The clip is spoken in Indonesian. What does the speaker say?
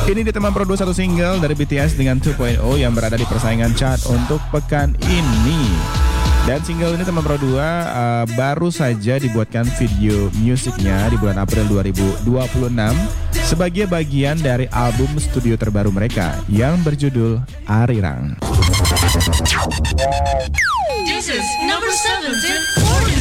Ini di teman Pro 2 satu single dari BTS dengan 2.0 yang berada di persaingan chart untuk pekan ini. Dan single ini teman Pro 2 baru saja dibuatkan video musiknya di bulan April 2026 sebagai bagian dari album studio terbaru mereka yang berjudul Arirang. This is number 17 for